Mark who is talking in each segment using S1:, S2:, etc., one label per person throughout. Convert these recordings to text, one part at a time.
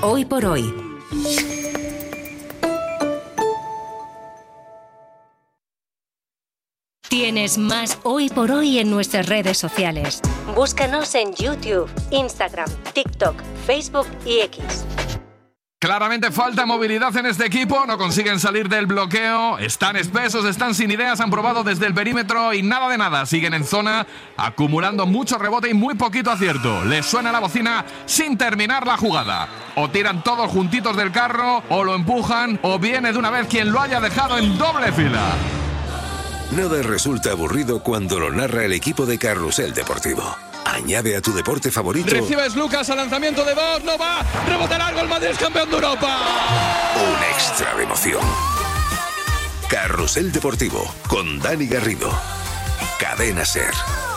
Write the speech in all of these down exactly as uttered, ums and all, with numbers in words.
S1: Hoy por Hoy. Tienes más Hoy por Hoy en nuestras redes sociales. Búscanos en YouTube, Instagram, TikTok, Facebook y X.
S2: Claramente falta movilidad en este equipo, no consiguen salir del bloqueo, están espesos, están sin ideas, han probado desde el perímetro y nada de nada, siguen en zona, acumulando mucho rebote y muy poquito acierto. Les suena la bocina sin terminar la jugada. O tiran todos juntitos del carro, o lo empujan, o viene de una vez quien lo haya dejado en doble fila.
S3: Nada resulta aburrido cuando lo narra el equipo de Carrusel Deportivo. Añade a tu deporte favorito.
S4: Recibes Lucas al lanzamiento de dos, no va, rebote largo, el Madrid es campeón de Europa.
S3: Un extra de emoción. Carrusel Deportivo con Dani Garrido. Cadena SER.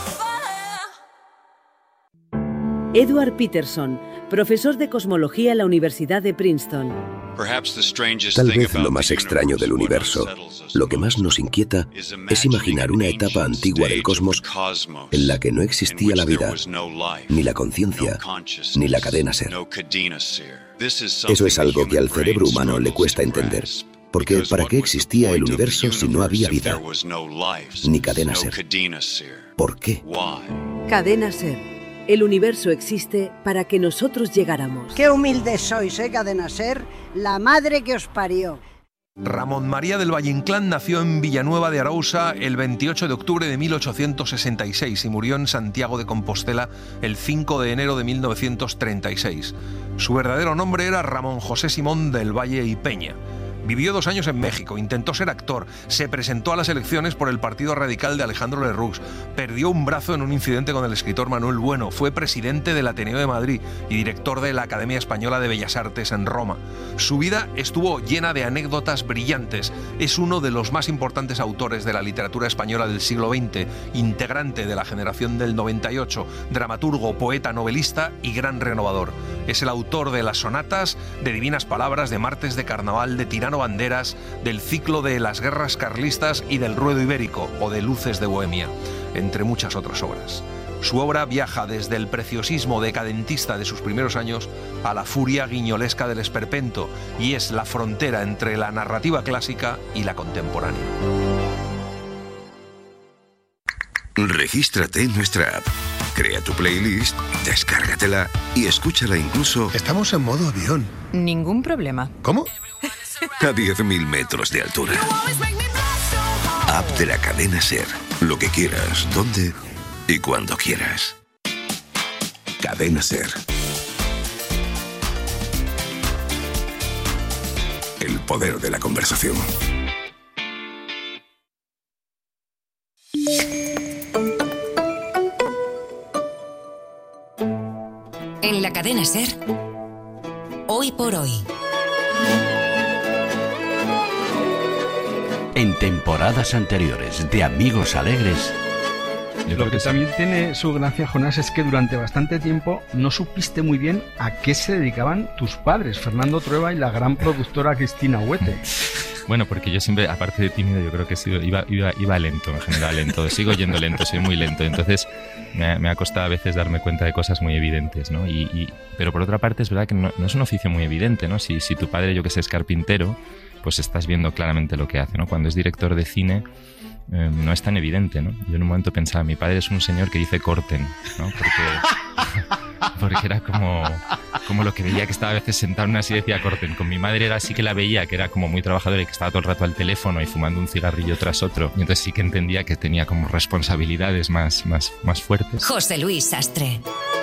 S5: Edward Peterson, profesor de cosmología en la Universidad de Princeton.
S6: Tal vez lo más extraño del universo, lo que más nos inquieta, es imaginar una etapa antigua del cosmos en la que no existía la vida, ni la conciencia, ni la cadena SER. Eso es algo que al cerebro humano le cuesta entender. Porque ¿para qué existía el universo si no había vida? Ni cadena SER. ¿Por qué?
S5: Cadena SER. El universo existe para que nosotros llegáramos.
S7: Qué humildes sois, ¿eh, Cadena SER? La madre que os parió.
S8: Ramón María del Valle Inclán nació en Villanueva de Arousa el veintiocho de octubre de mil ochocientos sesenta y seis y murió en Santiago de Compostela el cinco de enero de mil novecientos treinta y seis. Su verdadero nombre era Ramón José Simón del Valle y Peña. Vivió dos años en México, intentó ser actor, se presentó a las elecciones por el Partido Radical de Alejandro Lerroux, perdió un brazo en un incidente con el escritor Manuel Bueno, fue presidente del Ateneo de Madrid y director de la Academia Española de Bellas Artes en Roma. Su vida estuvo llena de anécdotas brillantes. Es uno de los más importantes autores de la literatura española del siglo veinte, integrante de la generación del noventa y ocho, dramaturgo, poeta, novelista y gran renovador. Es el autor de las sonatas, de Divinas Palabras, de Martes de Carnaval, de Tirano Banderas, del ciclo de las guerras carlistas y del ruedo ibérico o de Luces de Bohemia, entre muchas otras obras. Su obra viaja desde el preciosismo decadentista de sus primeros años a la furia guiñolesca del esperpento y es la frontera entre la narrativa clásica y la contemporánea.
S3: Regístrate en nuestra app. Crea tu playlist, descárgatela y escúchala incluso...
S9: Estamos en modo avión.
S10: Ningún problema.
S9: ¿Cómo?
S3: A diez mil metros de altura. App de la cadena SER. Lo que quieras, donde y cuando quieras. Cadena SER. El poder de la conversación.
S1: En la cadena SER, Hoy por Hoy.
S11: En temporadas anteriores de Amigos Alegres.
S12: Lo que también tiene su gracia, Jonás, es que durante bastante tiempo no supiste muy bien a qué se dedicaban tus padres, Fernando Trueba y la gran productora Cristina Huete.
S13: Bueno, porque yo siempre, aparte de tímido, yo creo que he sido, iba, iba, iba lento, en general lento. Sigo yendo lento, soy muy lento. Entonces me ha, me ha costado a veces darme cuenta de cosas muy evidentes, ¿no? Y, y, pero por otra parte es verdad que no, no es un oficio muy evidente, ¿no? Si, si tu padre, yo que sé, es carpintero, pues estás viendo claramente lo que hace, ¿no? Cuando es director de cine, eh, no es tan evidente, ¿no? Yo en un momento pensaba, mi padre es un señor que dice corten, ¿no? Porque, porque era como, como lo que veía, que estaba a veces sentado en una silla y decía corten. Con mi madre era así que la veía, que era como muy trabajadora y que estaba todo el rato al teléfono y fumando un cigarrillo tras otro. Y entonces sí que entendía que tenía como responsabilidades más, más, más fuertes.
S1: José Luis Sastre.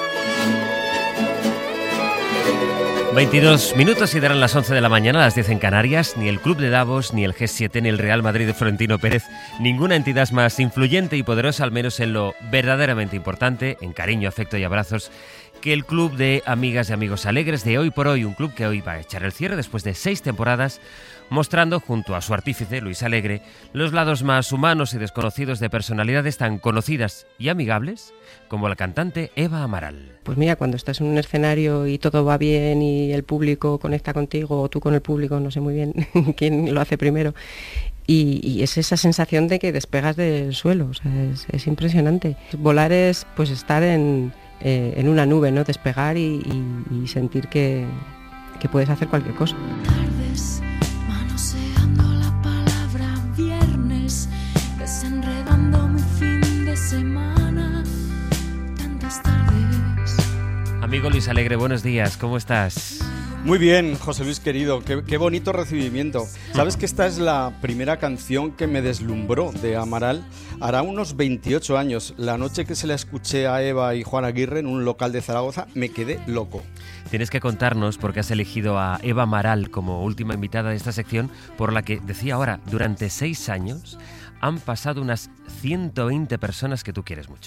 S14: veintidós minutos y darán las once de la mañana, a las diez en Canarias. Ni el Club de Davos, ni el G siete, ni el Real Madrid de Florentino Pérez, ninguna entidad es más influyente y poderosa, al menos en lo verdaderamente importante, en cariño, afecto y abrazos, que el Club de Amigas y Amigos Alegres de Hoy por Hoy, un club que hoy va a echar el cierre después de seis temporadas, mostrando, junto a su artífice, Luis Alegre, los lados más humanos y desconocidos de personalidades tan conocidas y amigables como la cantante Eva Amaral.
S15: Pues mira, cuando estás en un escenario y todo va bien y el público conecta contigo, o tú con el público, no sé muy bien quién lo hace primero, y, y es esa sensación de que despegas del suelo, o sea, es, es impresionante. Volar es pues estar en, eh, en una nube, ¿no? Despegar y, y, y sentir que... que puedes hacer cualquier cosa.
S9: Tardes, manoseando la palabra viernes, desenredando mi fin de semana, tantas tardes.
S14: Amigo Luis Alegre, buenos días, ¿cómo estás?
S10: Muy bien, José Luis querido, qué, qué bonito recibimiento. ¿Sabes que esta es la primera canción que me deslumbró de Amaral? Hará unos veintiocho años, la noche que se la escuché a Eva y Juan Aguirre en un local de Zaragoza, me quedé loco.
S14: Tienes que contarnos por qué has elegido a Eva Amaral como última invitada de esta sección, por la que, decía ahora, durante seis años han pasado unas ciento veinte personas que tú quieres mucho.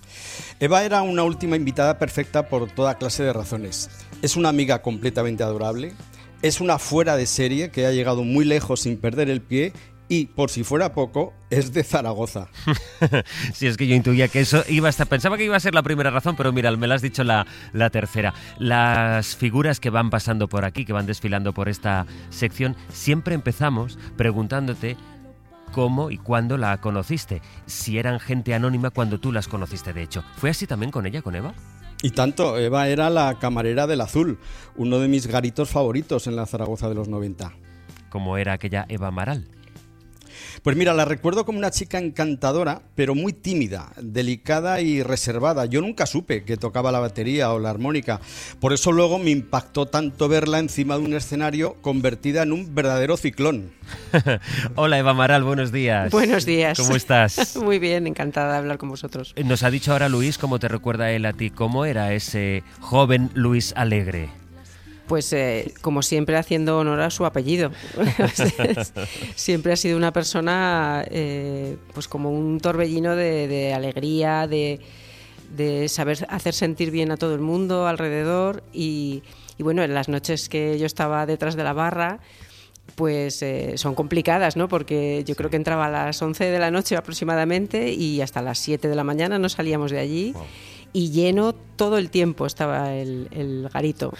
S10: Eva era una última invitada perfecta por toda clase de razones. Es una amiga completamente adorable, es una fuera de serie que ha llegado muy lejos sin perder el pie y, por si fuera poco, es de Zaragoza.
S14: Sí, es que yo intuía que eso iba a estar... Pensaba que iba a ser la primera razón, pero mira, me lo has dicho la, la tercera. Las figuras que van pasando por aquí, que van desfilando por esta sección, siempre empezamos preguntándote cómo y cuándo la conociste, si eran gente anónima cuando tú las conociste, de hecho. ¿Fue así también con ella, con Eva?
S10: Y tanto, Eva era la camarera del Azul, uno de mis garitos favoritos en la Zaragoza de los noventa.
S14: ¿Cómo era aquella Eva Amaral?
S10: Pues mira, la recuerdo como una chica encantadora, pero muy tímida, delicada y reservada. Yo nunca supe que tocaba la batería o la armónica. Por eso luego me impactó tanto verla encima de un escenario convertida en un verdadero ciclón.
S14: Hola Eva Amaral, buenos días.
S15: Buenos días.
S14: ¿Cómo estás?
S15: Muy bien, encantada de hablar con vosotros.
S14: Nos ha dicho ahora Luis, ¿cómo te recuerda él a ti? ¿Cómo era ese joven Luis Alegre?
S15: Pues eh, como siempre haciendo honor a su apellido. Siempre ha sido una persona eh, pues como un torbellino de, de alegría, de, de saber hacer sentir bien a todo el mundo alrededor y, y bueno, en las noches que yo estaba detrás de la barra pues eh, son complicadas, ¿no? Porque yo creo que entraba a las once de la noche aproximadamente y hasta las siete de la mañana no salíamos de allí. Wow. Y lleno todo el tiempo estaba el, el garito.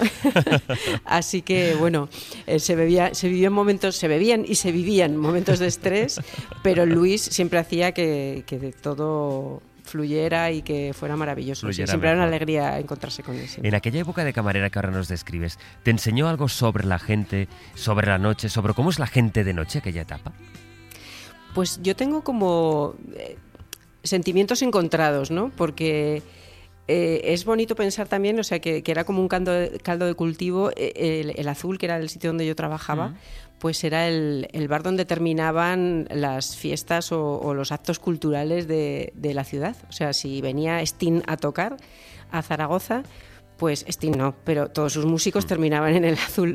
S15: Así que, bueno, eh, se bebía, se vivían momentos, se bebían y se vivían momentos de estrés, pero Luis siempre hacía que, que de todo fluyera y que fuera maravilloso. Sí, siempre era una alegría encontrarse con él. Siempre.
S14: En aquella época de camarera que ahora nos describes, ¿te enseñó algo sobre la gente, sobre la noche, sobre cómo es la gente de noche, aquella etapa?
S15: Pues yo tengo como eh, sentimientos encontrados, ¿no? Porque... Eh, es bonito pensar también, o sea, que, que era como un caldo de, caldo de cultivo. El, el Azul, que era el sitio donde yo trabajaba, uh-huh. pues era el, el bar donde terminaban las fiestas o, o los actos culturales de, de la ciudad. O sea, si venía Sting a tocar a Zaragoza, pues Sting no, pero todos sus músicos terminaban en el Azul.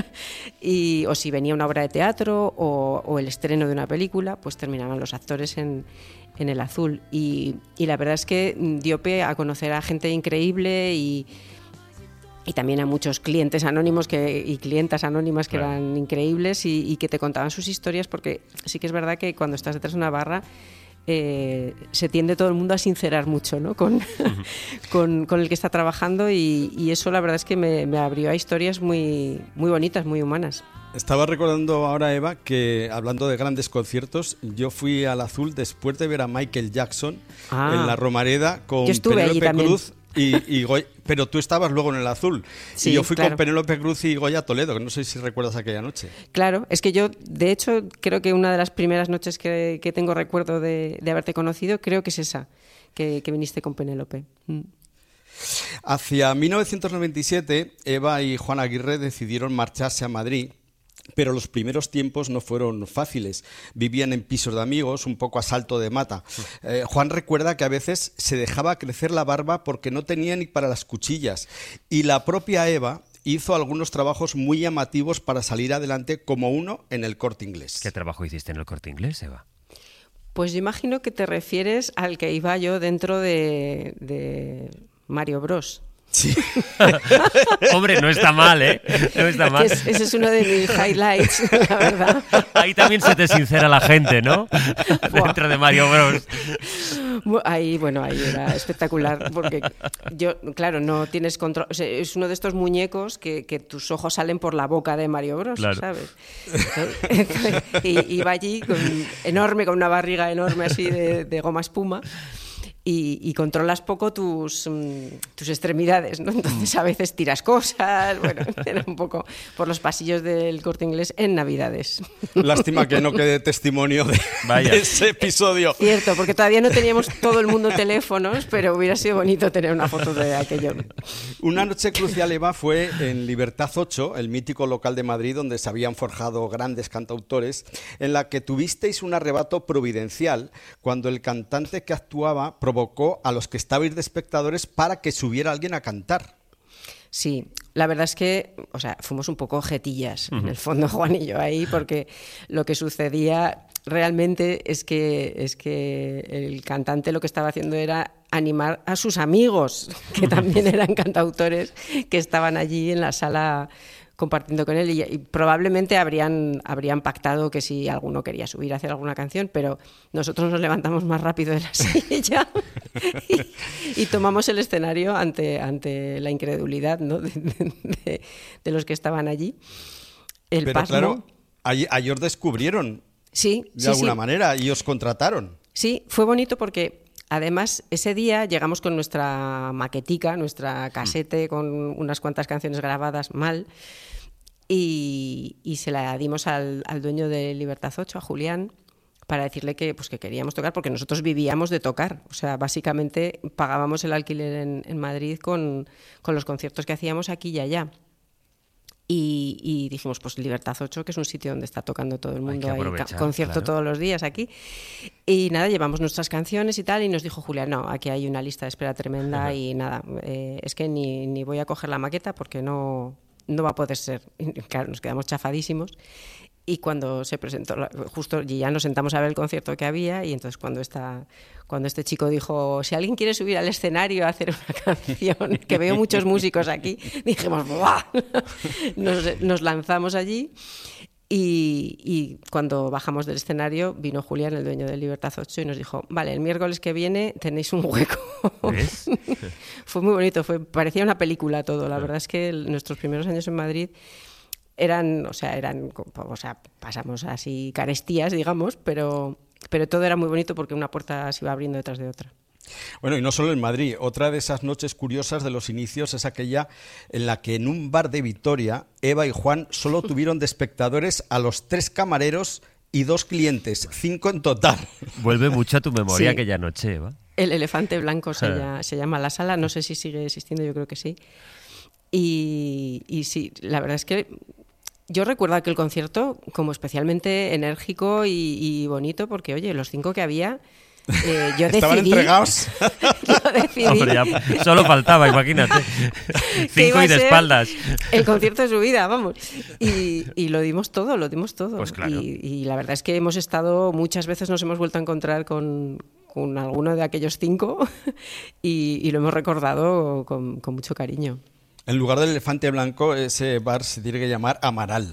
S15: y, o si venía una obra de teatro o, o el estreno de una película, pues terminaban los actores en, en el Azul. Y, y la verdad es que dio pie a conocer a gente increíble y, y también a muchos clientes anónimos que, y clientas anónimas que claro. eran increíbles y, y que te contaban sus historias, porque sí que es verdad que cuando estás detrás de una barra Eh, se tiende todo el mundo a sincerar mucho, ¿no? con, uh-huh. con, con el que está trabajando y, y eso la verdad es que me, me abrió a historias muy, muy bonitas, muy humanas.
S10: Estaba recordando ahora, Eva, que hablando de grandes conciertos, yo fui al Azul después de ver a Michael Jackson ah. en la Romareda con Penélope Cruz y, y Goya, pero tú estabas luego en el Azul sí, y yo fui claro. con Penélope Cruz y Goya Toledo, que no sé si recuerdas aquella noche.
S15: Claro, es que yo de hecho creo que una de las primeras noches que, que tengo recuerdo de, de haberte conocido creo que es esa, que, que viniste con Penélope. Mm.
S10: Hacia mil novecientos noventa y siete Eva y Juan Aguirre decidieron marcharse a Madrid. Pero los primeros tiempos no fueron fáciles. Vivían en pisos de amigos, un poco a salto de mata. Eh, Juan recuerda que a veces se dejaba crecer la barba porque no tenía ni para las cuchillas. Y la propia Eva hizo algunos trabajos muy llamativos para salir adelante, como uno en el Corte Inglés.
S14: ¿Qué trabajo hiciste en el Corte Inglés, Eva?
S15: Pues yo imagino que te refieres al que iba yo dentro de, de Mario Bros.
S10: Sí.
S14: Hombre, no está mal, ¿eh? No está mal.
S15: Es, ese es uno de mis highlights, la verdad.
S14: Ahí también se te sincera la gente, ¿no? Dentro de Mario Bros.
S15: Ahí, bueno, ahí era espectacular, porque yo, claro, no tienes control. O sea, es uno de estos muñecos que, que tus ojos salen por la boca de Mario Bros, claro. ¿sabes? Entonces, y iba allí con, enorme, con una barriga enorme así de, de goma espuma. y, y controlas poco tus, tus extremidades, ¿no? Entonces a veces tiras cosas, bueno, era un poco por los pasillos del Corte Inglés en Navidades.
S10: Lástima que no quede testimonio de, de ese episodio.
S15: Cierto, porque todavía no teníamos todo el mundo teléfonos, pero hubiera sido bonito tener una foto de aquello.
S10: Una noche crucial, Eva, fue en Libertad ocho, el mítico local de Madrid donde se habían forjado grandes cantautores, en la que tuvisteis un arrebato providencial cuando el cantante que actuaba provocó a los que estabais de espectadores para que subiera alguien a cantar.
S15: Sí, la verdad es que, o sea, fuimos un poco jetillas, uh-huh. en el fondo, Juan y yo ahí, porque lo que sucedía realmente es que, es que el cantante lo que estaba haciendo era animar a sus amigos, que también eran cantautores, que estaban allí en la sala compartiendo con él y, y probablemente habrían, habrían pactado que si alguno quería subir a hacer alguna canción, pero nosotros nos levantamos más rápido de la silla y, y tomamos el escenario ante, ante la incredulidad, ¿no? de, de, de los que estaban allí. El
S10: pero
S15: pasmo,
S10: claro, ahí, ahí os descubrieron
S15: sí,
S10: de
S15: sí,
S10: alguna
S15: sí.
S10: manera y os contrataron.
S15: Sí, fue bonito porque además ese día llegamos con nuestra maquetica, nuestra casete con unas cuantas canciones grabadas mal. Y, y se la dimos al, al dueño de Libertad ocho, a Julián, para decirle que, pues, que queríamos tocar, porque nosotros vivíamos de tocar. O sea, básicamente pagábamos el alquiler en, en Madrid con, con los conciertos que hacíamos aquí y allá. Y, y dijimos, pues Libertad ocho, que es un sitio donde está tocando todo el mundo, hay concierto claro. todos los días aquí. Y nada, llevamos nuestras canciones y tal, y nos dijo Julián, no, aquí hay una lista de espera tremenda uh-huh. y nada, eh, es que ni, ni voy a coger la maqueta porque no... no va a poder ser. Y claro, nos quedamos chafadísimos y cuando se presentó, justo ya nos sentamos a ver el concierto que había y entonces cuando, esta, cuando este chico dijo, si alguien quiere subir al escenario a hacer una canción, que veo muchos músicos aquí, dijimos, ¡buah! Nos, nos lanzamos allí y, y cuando bajamos del escenario vino Julián, el dueño de Libertad ocho, y nos dijo, vale, el miércoles que viene tenéis un hueco. ¿Ves? Fue muy bonito, fue, parecía una película todo. La verdad es que el, nuestros primeros años en Madrid eran, o sea, eran, o sea, pasamos así carestías, digamos, pero, pero todo era muy bonito porque una puerta se iba abriendo detrás de otra.
S10: Bueno, y no solo en Madrid, otra de esas noches curiosas de los inicios es aquella en la que en un bar de Vitoria, Eva y Juan solo tuvieron de espectadores a los tres camareros y dos clientes, cinco en total.
S14: Vuelve mucho a tu memoria
S15: sí.
S14: aquella noche, Eva.
S15: El Elefante Blanco se, llama, se llama la sala, no sé si sigue existiendo, yo creo que sí. Y, y sí, la verdad es que yo recuerdo aquel concierto como especialmente enérgico y, y bonito, porque oye, los cinco que había... Eh, yo
S10: Estaban
S15: decidí,
S10: entregados.
S15: Yo decidí.
S14: Hombre, ya, solo faltaba, imagínate. Cinco y de espaldas.
S15: El concierto de su vida, vamos. Y, y lo dimos todo, lo dimos todo.
S14: Pues claro.
S15: Y, y la verdad es que hemos estado, muchas veces nos hemos vuelto a encontrar con, con alguno de aquellos cinco y, y lo hemos recordado con, con mucho cariño.
S10: En lugar del Elefante Blanco, ese bar se tiene que llamar Amaral.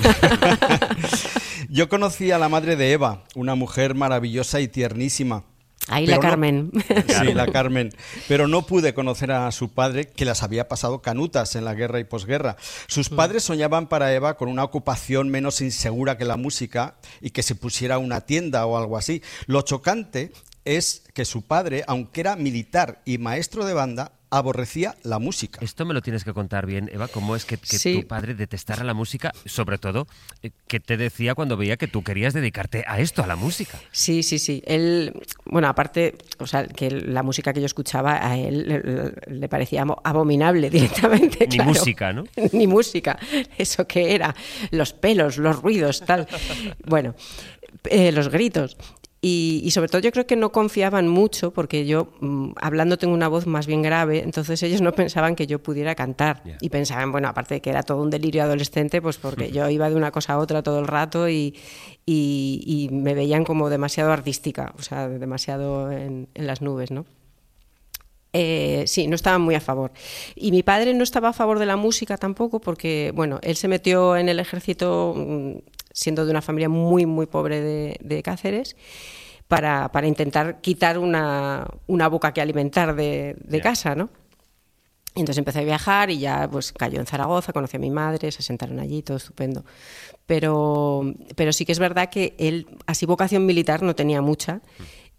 S10: Yo conocí a la madre de Eva, una mujer maravillosa y tiernísima.
S15: Ahí la Carmen.
S10: No, sí, la Carmen. Pero no pude conocer a su padre, que las había pasado canutas en la guerra y posguerra. Sus padres soñaban para Eva con una ocupación menos insegura que la música y que se pusiera una tienda o algo así. Lo chocante es que su padre, aunque era militar y maestro de banda, aborrecía la música.
S14: Esto me lo tienes que contar bien, Eva, cómo es que, que
S15: sí.
S14: tu padre detestara la música, sobre todo, eh, ¿qué te decía cuando veía que tú querías dedicarte a esto, a la música?
S15: Sí, sí, sí. Él, bueno, aparte, o sea, que la música que yo escuchaba a él le, le parecía abominable directamente.
S14: Ni
S15: claro.
S14: música, ¿no?
S15: Ni música. ¿Eso qué era? Los pelos, los ruidos, tal. Bueno, eh, los gritos. Y, y sobre todo yo creo que no confiaban mucho porque yo, mmm, hablando tengo una voz más bien grave, entonces ellos no pensaban que yo pudiera cantar. Yeah. Y pensaban, bueno, aparte de que era todo un delirio adolescente, pues porque yo iba de una cosa a otra todo el rato y, y, y me veían como demasiado artística, o sea, demasiado en, en las nubes, ¿no? Eh, sí, no estaban muy a favor. Y mi padre no estaba a favor de la música tampoco porque, bueno, él se metió en el ejército mmm, siendo de una familia muy, muy pobre de, de Cáceres, para, para intentar quitar una, una boca que alimentar de, de yeah. casa, ¿no? Y entonces empecé a viajar y ya pues cayó en Zaragoza, conocí a mi madre, se sentaron allí, todo estupendo. Pero, pero sí que es verdad que él, así vocación militar no tenía mucha,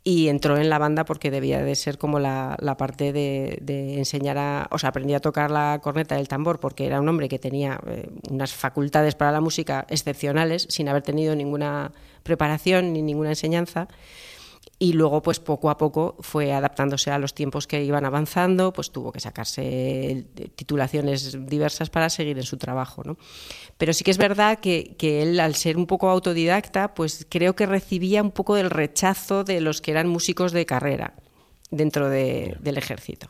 S15: y entró en la banda porque debía de ser como la, la parte de, de enseñar a... O sea, aprendí a tocar la corneta y el tambor porque era un hombre que tenía eh, unas facultades para la música excepcionales, sin haber tenido ninguna preparación ni ninguna enseñanza. Y luego, pues poco a poco fue adaptándose a los tiempos que iban avanzando, pues tuvo que sacarse titulaciones diversas para seguir en su trabajo, ¿no? Pero sí que es verdad que, que él, al ser un poco autodidacta, pues creo que recibía un poco del rechazo de los que eran músicos de carrera dentro de, del ejército.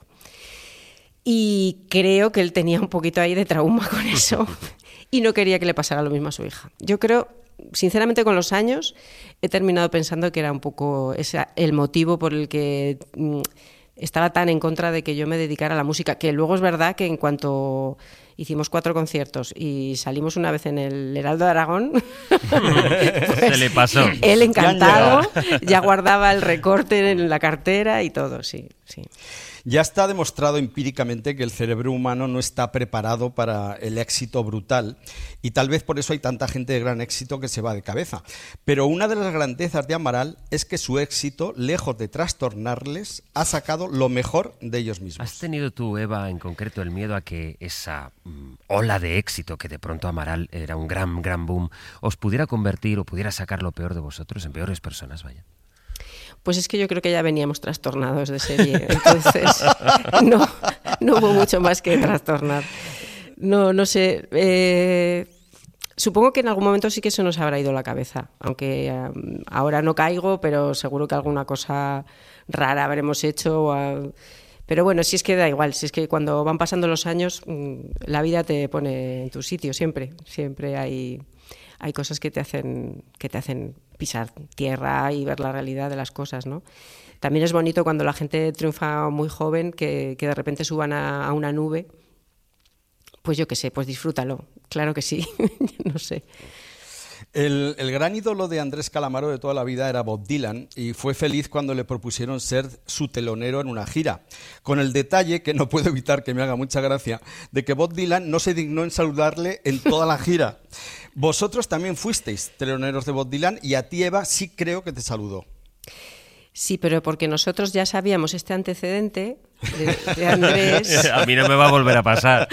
S15: Y creo que él tenía un poquito ahí de trauma con eso y no quería que le pasara lo mismo a su hija. Yo creo... Sinceramente, con los años he terminado pensando que era un poco ese el motivo por el que mm, estaba tan en contra de que yo me dedicara a la música, que luego es verdad que en cuanto hicimos cuatro conciertos y salimos una vez en el Heraldo de Aragón, pues
S14: se le pasó.
S15: Él encantado, ya guardaba el recorte en la cartera y todo, sí, sí.
S10: Ya está demostrado empíricamente que el cerebro humano no está preparado para el éxito brutal y tal vez por eso hay tanta gente de gran éxito que se va de cabeza. Pero una de las grandezas de Amaral es que su éxito, lejos de trastornarles, ha sacado lo mejor de ellos mismos.
S14: ¿Has tenido tú, Eva, en concreto el miedo a que esa mm, ola de éxito, que de pronto Amaral era un gran, gran boom, os pudiera convertir o pudiera sacar lo peor de vosotros, en peores personas, vaya?
S15: Pues es que yo creo que ya veníamos trastornados de serie, entonces no, no hubo mucho más que trastornar. No, no sé, eh, supongo que en algún momento sí que se nos habrá ido la cabeza, aunque um, ahora no caigo, pero seguro que alguna cosa rara habremos hecho. Uh, pero bueno, si es que da igual, si es que cuando van pasando los años, um, la vida te pone en tu sitio, siempre, siempre hay... hay cosas que te hacen que te hacen pisar tierra y ver la realidad de las cosas, ¿no? También es bonito cuando la gente triunfa muy joven, que, que de repente suban a, a una nube. Pues yo qué sé, pues disfrútalo, claro que sí, no sé.
S10: El, el gran ídolo de Andrés Calamaro de toda la vida era Bob Dylan y fue feliz cuando le propusieron ser su telonero en una gira, con el detalle, que no puedo evitar que me haga mucha gracia, de que Bob Dylan no se dignó en saludarle en toda la gira. Vosotros también fuisteis teloneros de Bob Dylan y a ti, Eva, sí creo que te saludó.
S15: Sí, pero porque nosotros ya sabíamos este antecedente de, de Andrés.
S14: A mí no me va a volver a pasar.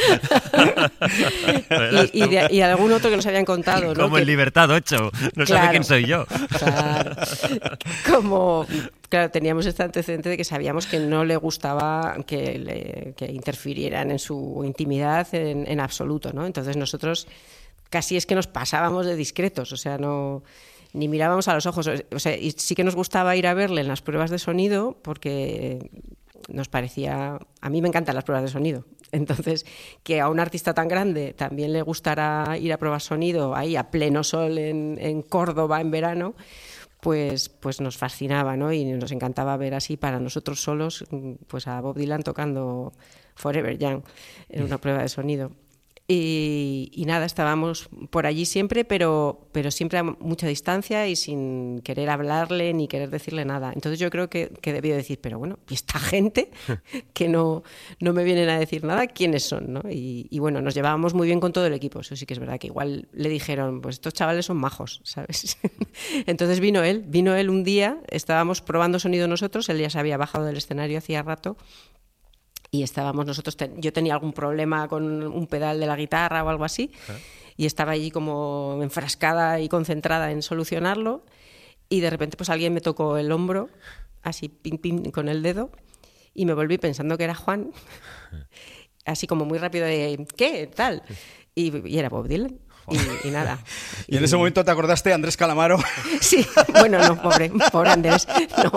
S15: y, y, de, y algún otro que nos habían contado, ¿no?
S14: Como
S15: que...
S14: en Libertad ocho, no
S15: claro,
S14: sabe quién soy yo.
S15: Claro. Como, claro, teníamos este antecedente de que sabíamos que no le gustaba que, le, que interfirieran en su intimidad en, en absoluto, ¿no? Entonces nosotros casi es que nos pasábamos de discretos, o sea, no... ni mirábamos a los ojos, o sea, y sí que nos gustaba ir a verle en las pruebas de sonido porque nos parecía, a mí me encantan las pruebas de sonido, entonces que a un artista tan grande también le gustara ir a pruebas de sonido ahí a pleno sol en, en Córdoba en verano, pues, pues nos fascinaba, ¿no? Y nos encantaba ver así para nosotros solos pues a Bob Dylan tocando Forever Young en una prueba de sonido. Y, y nada, estábamos por allí siempre, pero, pero siempre a mucha distancia y sin querer hablarle ni querer decirle nada. Entonces yo creo que, que debió decir, pero bueno, ¿y esta gente que no, no me vienen a decir nada, quiénes son, ¿no? Y, y bueno, nos llevábamos muy bien con todo el equipo, eso sí que es verdad, que igual le dijeron, pues estos chavales son majos, ¿sabes? Entonces vino él, vino él un día, estábamos probando sonido nosotros, él ya se había bajado del escenario hacía rato, y estábamos nosotros, ten, yo tenía algún problema con un pedal de la guitarra o algo así, ¿eh? Y estaba allí como enfrascada y concentrada en solucionarlo, y de repente pues alguien me tocó el hombro, así pim pim con el dedo, y me volví pensando que era Juan, así como muy rápido de ¿qué? Tal, y, y era Bob Dylan. Y, y nada.
S10: ¿Y en ese momento te acordaste de Andrés Calamaro?
S15: Sí, bueno, no, pobre, pobre Andrés, no.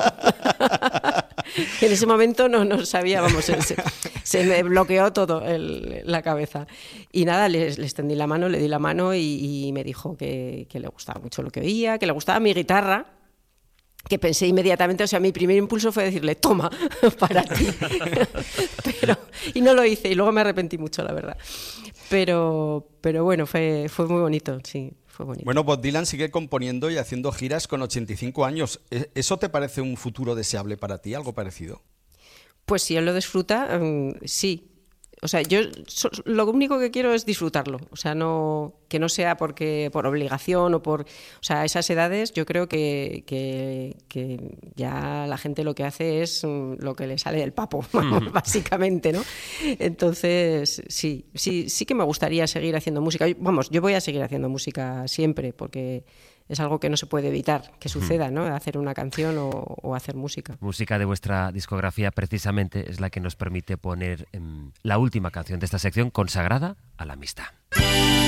S15: En ese momento no, no sabía, vamos, se, se me bloqueó todo el, la cabeza. Y nada, le, le extendí la mano, le di la mano y, y me dijo que, que le gustaba mucho lo que oía, que le gustaba mi guitarra, que pensé inmediatamente, o sea, mi primer impulso fue decirle, toma, para ti. Pero, y no lo hice, y luego me arrepentí mucho, la verdad. Pero, pero bueno, fue, fue muy bonito, sí, fue bonito.
S10: Bueno, Bob Dylan sigue componiendo y haciendo giras con ochenta y cinco años. ¿Eso te parece un futuro deseable para ti, algo parecido?
S15: Pues si él lo disfruta, um, sí. O sea, yo so, lo único que quiero es disfrutarlo. O sea, no que no sea porque por obligación o por... O sea, a esas edades yo creo que, que, que ya la gente lo que hace es lo que le sale del papo, mm. básicamente, ¿no? Entonces, sí, sí, sí que me gustaría seguir haciendo música. Vamos, yo voy a seguir haciendo música siempre porque... es algo que no se puede evitar que suceda, ¿no? Hacer una canción o, o hacer música.
S14: Música de vuestra discografía precisamente es la que nos permite poner eh, la última canción de esta sección consagrada a la amistad.